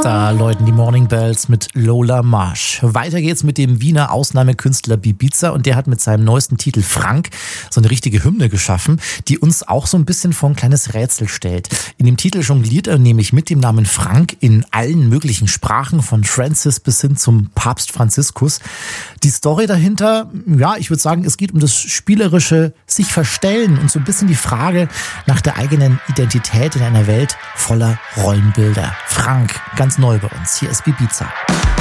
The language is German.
Da läuten die Morning Bells mit Lola Marsh. Weiter geht's mit dem Wiener Ausnahmekünstler Bibiza und der hat mit seinem neuesten Titel Frank so eine richtige Hymne geschaffen, die uns auch so ein bisschen vor ein kleines Rätsel stellt. In dem Titel jongliert er nämlich mit dem Namen Frank in allen möglichen Sprachen, von Francis bis hin zum Papst Franziskus. Die Story dahinter, ja, ich würde sagen, es geht um das spielerische sich verstellen und so ein bisschen die Frage nach der eigenen Identität in einer Welt voller Rollenbilder. Frank, ganz neu bei uns. Hier ist Bibiza.